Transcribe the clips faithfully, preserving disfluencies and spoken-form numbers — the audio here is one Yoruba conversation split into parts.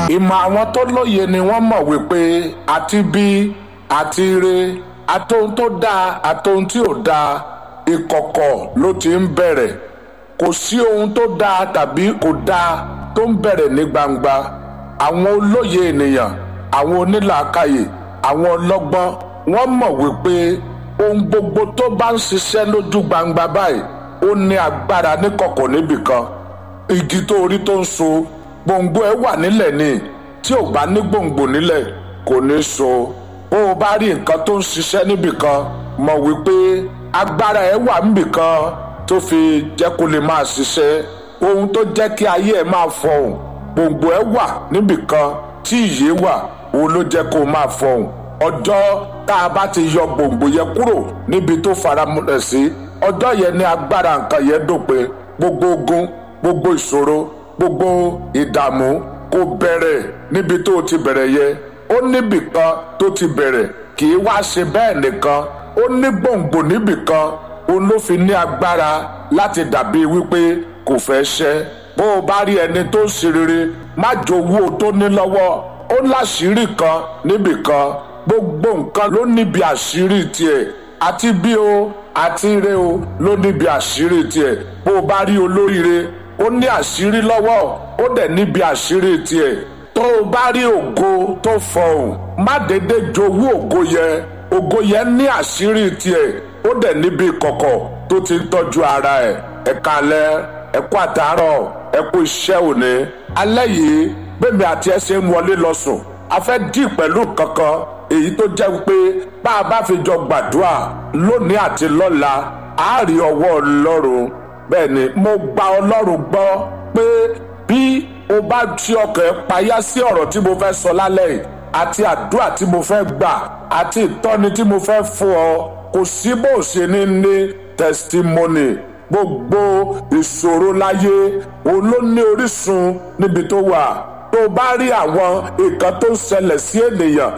ìmọ̀ àwọn tó lóye ni wọ́n mọ̀ wípé àti bí àti ire àtohun tó dáa àtohun tí ò dáa ìkọ̀kọ̀ ló ti ń bẹ̀rẹ̀. Kò sí ohun tó dáa tàbí kò dáa tó ń bẹ̀rẹ̀ ní gbangba. Àwọn olóye ènìyàn, àwọn onílàákàyè, àwọn ọlọ́gbọ́n wọ́n mọ̀ wípé ohun gbogbo tó bá ń ṣiṣẹ́ lójú gbangba báyìí ó ní agbára níkọ̀kọ̀ níbìkan. Igi tó orí tó ń so gbòǹgbò ẹ̀ wà nílẹ̀ ni, tí ò bá ní gbòǹgbò nílẹ̀ kò ní so. Bó o bá rí nǹkan tó ń ṣiṣẹ́ níbìkan mọ̀ wípé agbára ẹ̀ wà níbìkan tó fi jẹ́ kó lè máa ṣiṣẹ́. Ohun tó jẹ́ kí ayé ẹ̀ máa fọhùn gbòǹgbò ẹ̀ wà níbìkan tí ìyè wà, òun ló jẹ́ kó máa fọhùn. Ọjọ́ tá a bá ti yọ gbòǹgbò yẹn kúrò níbi tó faramúlẹ̀ sí, ọjọ́ yẹn ní agbára nǹkan yẹn dópin. Gbogbo ogun, gbogbo ìṣòro, gbogbo ìdààmú kò bẹ̀rẹ̀ níbi tó ti bẹ̀rẹ̀ yẹn. Ó níbìkan tó ti bẹ̀rẹ̀, kì í wá ṣe bẹ́ẹ̀ nìkan. Ó ní gbòǹgbò níbìkan, òun ló fi ní agbára láti dàbí wípé kò fẹ́ ṣẹ́. Bó o bá rí ẹni tó ń ṣe rere, má jowó tó ní lọ́wọ́. Ó láṣìírí kan níbìkan. Gbogbo nǹkan ló níbi àṣírí tiẹ̀. Àti bí o àti ire o ló níbi àṣírí tiẹ̀. Bó o bá rí olóríire, ó ní àṣírí lọ́wọ́, ó dẹ̀ níbi àṣírí tiẹ̀. Tó o bá rí ògo tó fọhùn, má dédé jowú ògo yẹn. Ògo yẹn ní àṣírí tiẹ̀, ó dẹ̀ níbi kọ̀kọ̀ tó ti ń tọ́jú ara ẹ̀. Ẹ káalẹ́, ẹ kú àtàárọ̀, ẹ kú iṣẹ́ òní. Alẹ́ yìí bẹ́ẹ̀mi àti ẹ ṣe ń wọlé lọ sùn, a fẹ́ dì pẹ̀lú kankan èyí tó jẹ́ pé bá a bá fi jọ gbàdúrà lónìí àti lọ́la á rí ọwọ́ Ọlọ́run. Bẹ́ẹ̀ ni mo gba Ọlọ́run gbọ́ pé bí o bá tí ọkàn ẹ payá sí ọ̀rọ̀ tí mo fẹ́ sọ lálẹ́ yìí àti àdúrà tí mo fẹ́ gbà àti ìtọ́ni tí mo fẹ́ fún ọ, kò sí bó ṣe ní ní testimony. Gbogbo ìṣòro láyé òun ló ní orísun níbi tó wà. Tó bá rí àwọn nǹkan tó ń ṣẹlẹ̀ sí ènìyàn,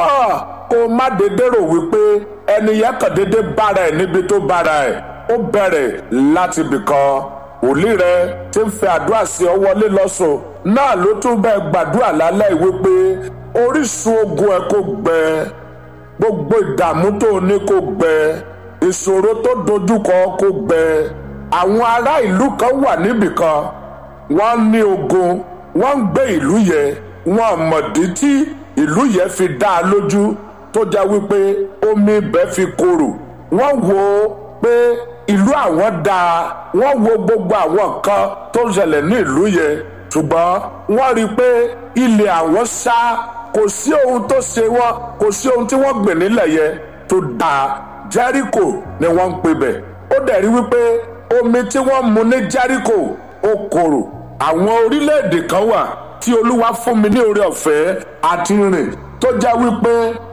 kó má dédé rò wípé ẹni yẹn kàn dédé bára ẹ̀ níbi tó bára ẹ̀. Ó bẹ̀rẹ̀ láti ibìkan. Wòlíì rẹ tí ń fẹ́ àdúrà sí ọ wọlé lọ́sùn náà ló tún bẹ́ẹ̀ gbàdúrà lálẹ́ ìwé pé orísun ogun ẹ kó gbẹ, gbogbo ìdààmú tó ní kó gbẹ, ìṣòro tó dojúkọ kó gbẹ. Àwọn ará ìlú kan wà níbìkan, wọ́n ní ogun, wọ́n ń gbé ìlú yẹn, wọ́n mọ̀dí tí ìlú yẹn fi dá a lójú tó jẹ́ wípé omi ibẹ̀ fi korò. Wọ́n wò ó pé ìlú àwọn dáa, wọ́n wo gbogbo àwọn nǹkan tó ń ṣẹlẹ̀ ní ìlú yẹn, ṣùgbọ́n wọ́n rí i pé ilẹ̀ àwọn ṣá, kò sí ohun tó ṣe wọ́n, kò sí ohun tí wọ́n gbìn nílẹ̀ yẹn tó dáa. Jẹ́ríkò ni wọ́n ń pè bẹ̀. Ó dẹ̀ rí wípé omi tí wọ́n mu ní Jẹ́ríkò ó korò. Àwọn orílẹ̀-èdè kan wà tí Olúwa fún mi ní oore ọ̀fẹ́ àti rìn tó jẹ́ wípé